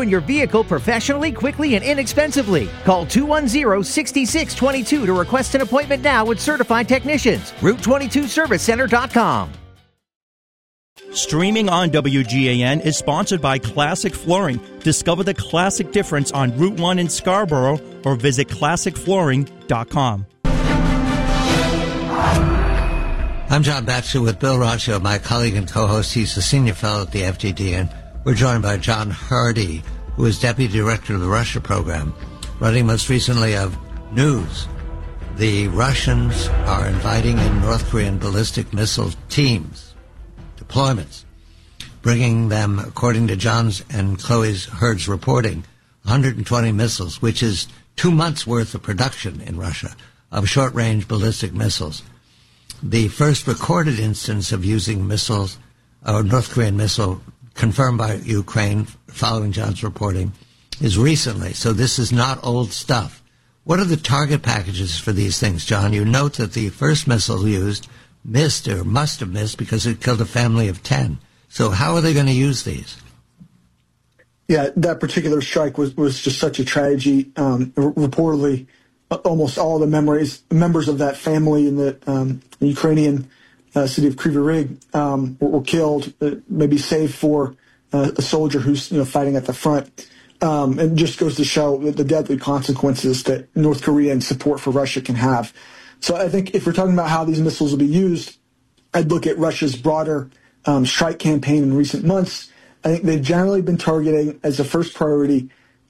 open your vehicle professionally, quickly, and inexpensively. Call 210-6622 to request an appointment now with certified technicians. Route22servicecenter.com. Streaming on WGAN is sponsored by Classic Flooring. Discover the classic difference on Route 1 in Scarborough or visit classicflooring.com. I'm John Batchelor with Bill Roccio, my colleague and co-host. He's a senior fellow at the FDD, and we're joined by John Hardy, who is Deputy Director of the Russia Program, writing most recently of News. The Russians are inviting in North Korean ballistic missile teams, deployments, bringing them, according to John's and Chloe's Hurd's reporting, 120 missiles, which is 2 months' worth of production in Russia of short-range ballistic missiles. The first recorded instance of using missiles, or North Korean missile, confirmed by Ukraine following John's reporting, is recently. So this is not old stuff. What are the target packages for these things, John? You note that the first missile used missed or must have missed because it killed a family of 10. So how are they going to use these? Yeah, that particular strike was just such a tragedy. Reportedly, almost all the members of that family in the Ukrainian city of Kryvyi Rih were killed, maybe save for a soldier who's fighting at the front. And just goes to show the deadly consequences that North Korean support for Russia can have. So I think if we're talking about how these missiles will be used, I'd look at Russia's broader strike campaign in recent months. I think they've generally been targeting as a first priority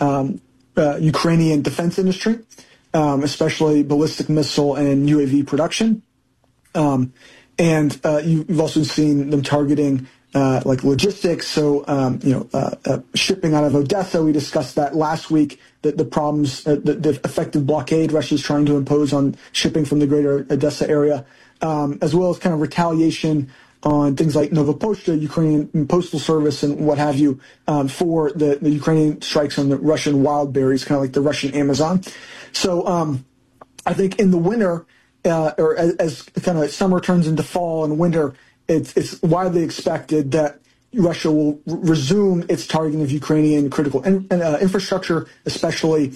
Ukrainian defense industry, especially ballistic missile and UAV production. And you've also seen them targeting like logistics, so shipping out of Odessa. We discussed that last week, that the problems, the effective blockade Russia's trying to impose on shipping from the greater Odessa area, as well as kind of retaliation on things like Nova Poshta, Ukrainian postal service, and what have you, for the Ukrainian strikes on the Russian wild berries, kind of like the Russian Amazon. So I think in the winter, or as kind of summer turns into fall and winter, it's widely expected that Russia will resume its targeting of Ukrainian critical infrastructure, especially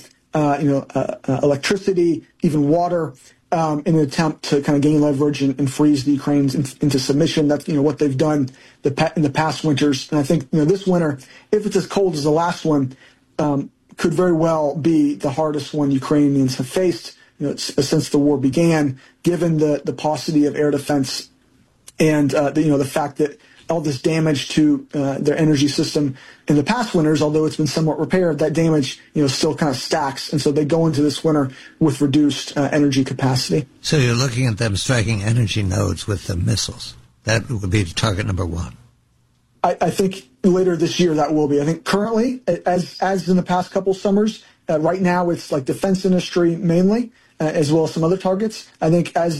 electricity, even water, in an attempt to kind of gain leverage and freeze the Ukrainians into submission. That's what they've done in the past winters. And I think this winter, if it's as cold as the last one, could very well be the hardest one Ukrainians have faced since the war began, given the paucity of air defense and the fact that all this damage to their energy system in the past winters, although it's been somewhat repaired, that damage still kind of stacks, and so they go into this winter with reduced energy capacity. So you're looking at them striking energy nodes with the missiles. That would be target number one. I think later this year that will be. I think currently, as in the past couple summers, right now it's like defense industry mainly, as well as some other targets. I think as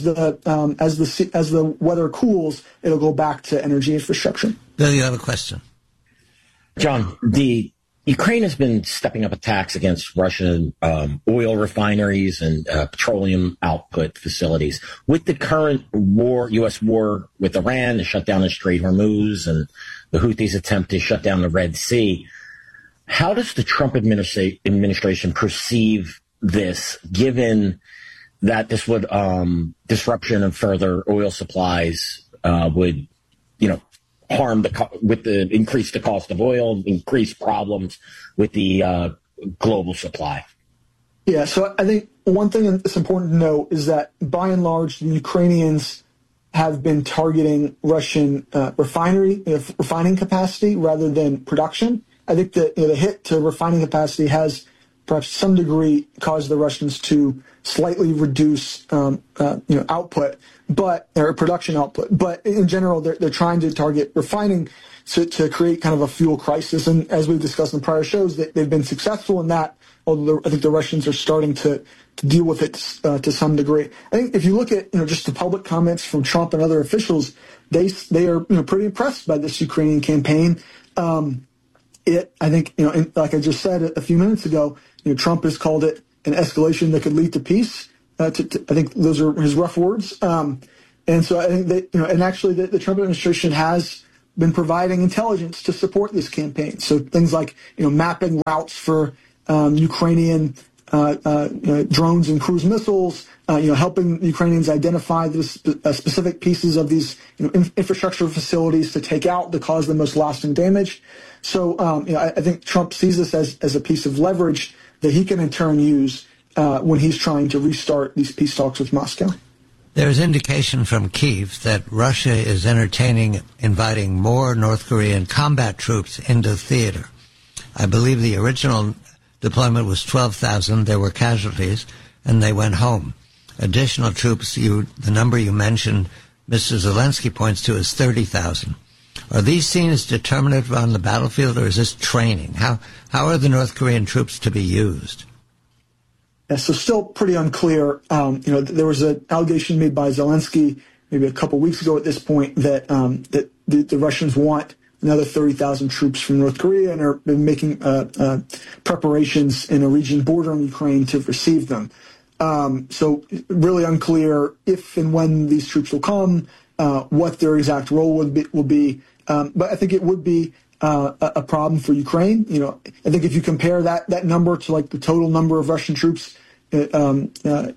the weather cools, it'll go back to energy infrastructure. Bill, you have a question. John, the Ukraine has been stepping up attacks against Russian oil refineries and petroleum output facilities. With the current war, U.S. war with Iran, to shut down the Strait of Hormuz, and the Houthis' attempt to shut down the Red Sea, how does the Trump administration perceive this, given that this would disruption of further oil supplies would, harm increase the cost of oil, increase problems with the global supply? Yeah, so I think one thing that's important to know is that by and large, the Ukrainians have been targeting Russian refining capacity rather than production. I think that the hit to refining capacity has perhaps to some degree caused the Russians to slightly reduce output, or production output. But in general, they're trying to target refining to create kind of a fuel crisis. And as we've discussed in prior shows, they've been successful in that, although I think the Russians are starting to deal with it to some degree. I think if you look at just the public comments from Trump and other officials, they are pretty impressed by this Ukrainian campaign. I think like I just said a few minutes ago, Trump has called it an escalation that could lead to peace. I think those are his rough words. And so I think that and actually the Trump administration has been providing intelligence to support this campaign. So things like mapping routes for Ukrainian drones and cruise missiles, helping Ukrainians identify the specific pieces of these infrastructure facilities to take out to cause the most lasting damage. So I think Trump sees this as a piece of leverage that he can in turn use when he's trying to restart these peace talks with Moscow. There is indication from Kyiv that Russia is inviting more North Korean combat troops into theater. I believe the original deployment was 12,000. There were casualties, and they went home. Additional troops, the number you mentioned, Mr. Zelensky points to, is 30,000. Are these seen as determinative on the battlefield, or is this training? How are the North Korean troops to be used? Yeah, so still pretty unclear. There was an allegation made by Zelensky maybe a couple weeks ago at this point that the Russians want another 30,000 troops from North Korea and are making preparations in a region bordering Ukraine to receive them. So really unclear if and when these troops will come, what their exact role will be. But I think it would be a problem for Ukraine. I think if you compare that number to like the total number of Russian troops fighting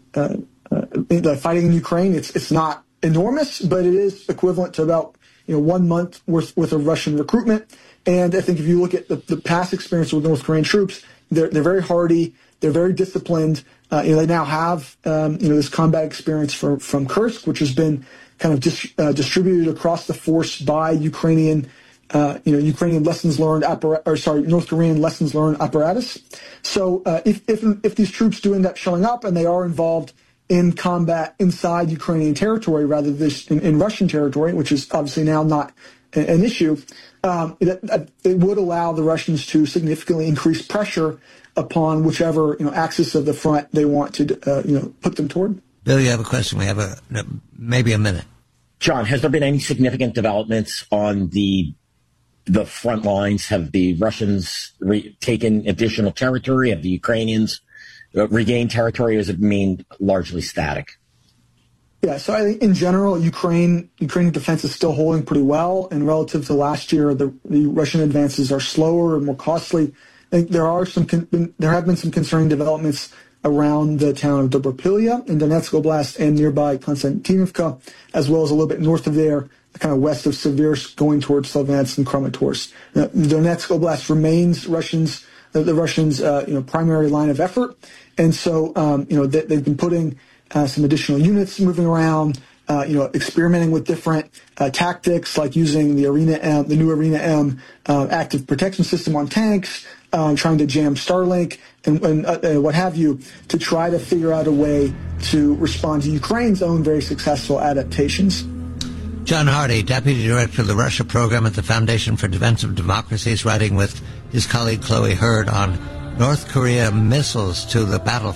in Ukraine, it's not enormous, but it is equivalent to about 1 month worth of Russian recruitment. And I think if you look at the past experience with North Korean troops, they're very hardy, they're very disciplined. They now have this combat experience from Kursk, which has been kind of distributed across the force by Ukrainian lessons learned North Korean lessons learned apparatus. So if these troops do end up showing up and they are involved in combat inside Ukrainian territory rather than in Russian territory, which is obviously now not an issue, it would allow the Russians to significantly increase pressure upon whichever axis of the front they want to put them toward. Bill, you have a question? We have maybe a minute. John, has there been any significant developments on the front lines? Have the Russians taken additional territory? Have the Ukrainians regained territory, or has it remained largely static? Yeah, so I think in general, Ukrainian defense is still holding pretty well, and relative to last year, the Russian advances are slower and more costly. I think there have been some concerning developments around the town of Dobropilya in Donetsk Oblast and nearby Konstantinivka, as well as a little bit north of there, kind of west of Siversk, going towards Sloviansk and Kramatorsk. Donetsk Oblast remains the Russians' primary line of effort, and so they've been putting some additional units moving around, experimenting with different tactics, like using the new Arena M active protection system on tanks, trying to jam Starlink and what have you, to try to figure out a way to respond to Ukraine's own very successful adaptations. John Hardy, Deputy Director of the Russia Program at the Foundation for Defense of Democracy, is writing with his colleague Chloe Hurd on North Korea missiles to the battlefront, ?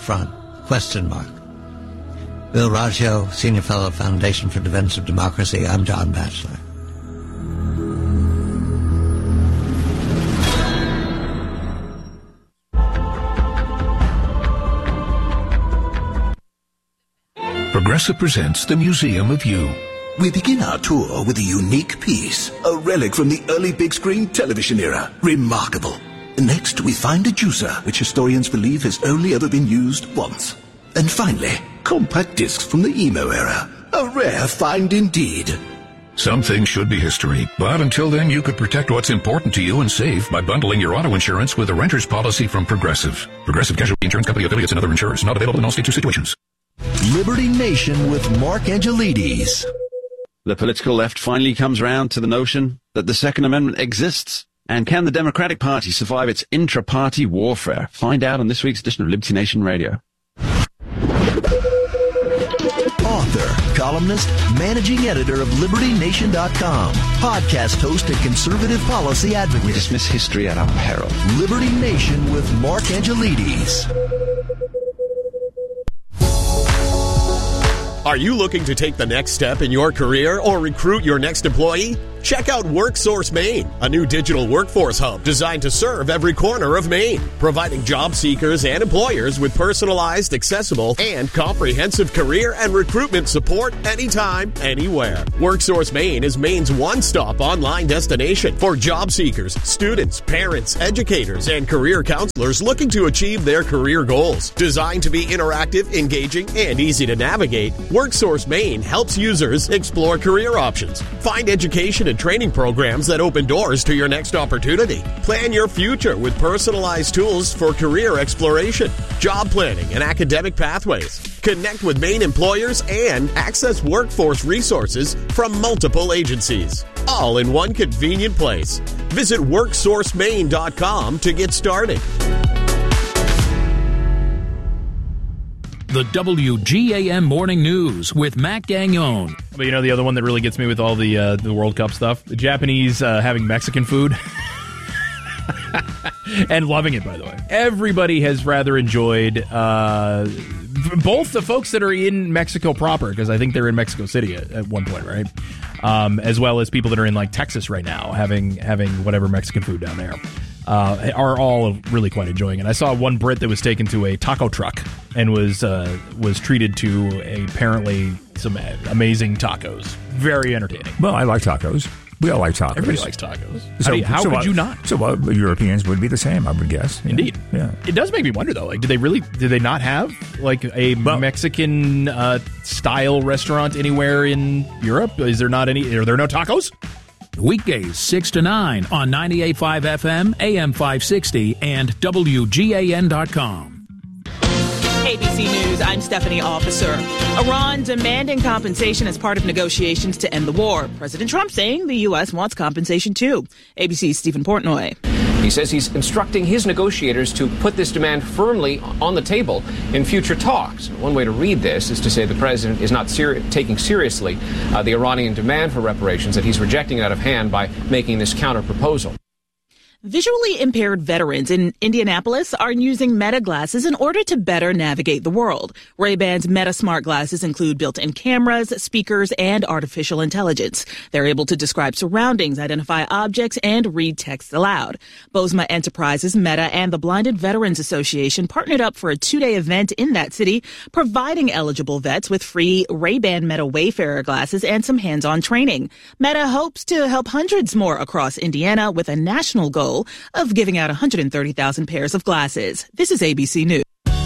Bill Raggio, Senior Fellow, Foundation for Defense of Democracy. I'm John Batchelor. Progressive presents the Museum of You. We begin our tour with a unique piece, a relic from the early big screen television era. Remarkable. Next, we find a juicer, which historians believe has only ever been used once. And finally, compact discs from the emo era. A rare find indeed. Some things should be history, but until then you could protect what's important to you and save by bundling your auto insurance with a renter's policy from Progressive. Progressive Casualty Insurance Company affiliates and other insurers. Not available in all states or situations. Liberty Nation with Mark Angelides. The political left finally comes round to the notion that the Second Amendment exists. And can the Democratic Party survive its intra-party warfare? Find out on this week's edition of Liberty Nation Radio. Author, columnist, managing editor of LibertyNation.com, podcast host and conservative policy advocate. We dismiss history at our peril. Liberty Nation with Mark Angelides. Are you looking to take the next step in your career or recruit your next employee? Check out WorkSource Maine, a new digital workforce hub designed to serve every corner of Maine, providing job seekers and employers with personalized, accessible, and comprehensive career and recruitment support anytime, anywhere. WorkSource Maine is Maine's one-stop online destination for job seekers, students, parents, educators, and career counselors looking to achieve their career goals. Designed to be interactive, engaging, and easy to navigate, WorkSource Maine helps users explore career options, find education and training programs that open doors to your next opportunity. Plan your future with personalized tools for career exploration, job planning, and academic pathways. Connect with Maine employers and access workforce resources from multiple agencies, all in one convenient place. Visit WorkSourceMaine.com to get started. The WGAM Morning News with Matt Gagnon. But you know the other one that really gets me with all the World Cup stuff? The Japanese having Mexican food. And loving it, by the way. Everybody has rather enjoyed both the folks that are in Mexico proper, because I think they're in Mexico City at one point, right? As well as people that are in like Texas right now having whatever Mexican food down there. Are all really quite enjoying it. I saw one Brit that was taken to a taco truck and was treated to apparently some amazing tacos. Very entertaining. Well, I like tacos. We all like tacos. Everybody likes tacos. How could you not? So Europeans would be the same, I would guess. Indeed. Yeah. It does make me wonder, though. Like, did they not have like a Mexican style restaurant anywhere in Europe? Are there no tacos? Weekdays 6 to 9 on 98.5 FM, AM 560, and WGAN.com. ABC News, I'm Stephanie Officer. Iran demanding compensation as part of negotiations to end the war. President Trump saying the U.S. wants compensation too. ABC's Stephen Portnoy. He says he's instructing his negotiators to put this demand firmly on the table in future talks. One way to read this is to say the president is not taking seriously the Iranian demand for reparations, that he's rejecting it out of hand by making this counter-proposal. Visually impaired veterans in Indianapolis are using Meta glasses in order to better navigate the world. Ray-Ban's Meta Smart glasses include built-in cameras, speakers, and artificial intelligence. They're able to describe surroundings, identify objects, and read text aloud. Bozma Enterprises, Meta, and the Blinded Veterans Association partnered up for a 2-day event in that city, providing eligible vets with free Ray-Ban Meta Wayfarer glasses and some hands-on training. Meta hopes to help hundreds more across Indiana with a national goal of giving out 130,000 pairs of glasses. This is ABC News.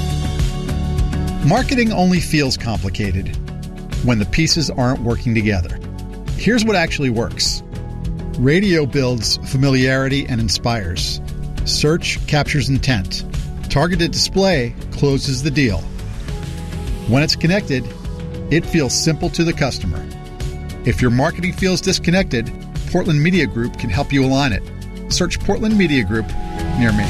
Marketing only feels complicated when the pieces aren't working together. Here's what actually works. Radio builds familiarity and inspires. Search captures intent. Targeted display closes the deal. When it's connected, it feels simple to the customer. If your marketing feels disconnected, Portland Media Group can help you align it. Search Portland Media Group near me.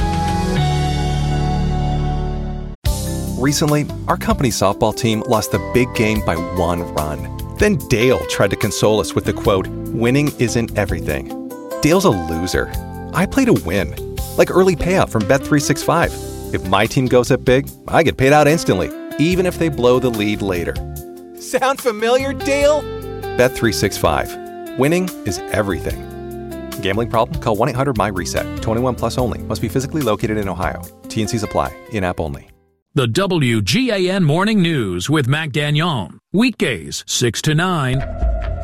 Recently, our company's softball team lost the big game by 1 run. Then Dale tried to console us with the quote, "Winning isn't everything." Dale's a loser. I play to win. Like early payout from Bet365. If my team goes up big, I get paid out instantly, even if they blow the lead later. Sound familiar, Dale? Bet365. Winning is everything. Gambling problem? Call 1-800-MY-RESET. 21 plus only. Must be physically located in Ohio. T&Cs apply. In-app only. The WGAN Morning News with Matt Gagnon. Weekdays 6 to 9.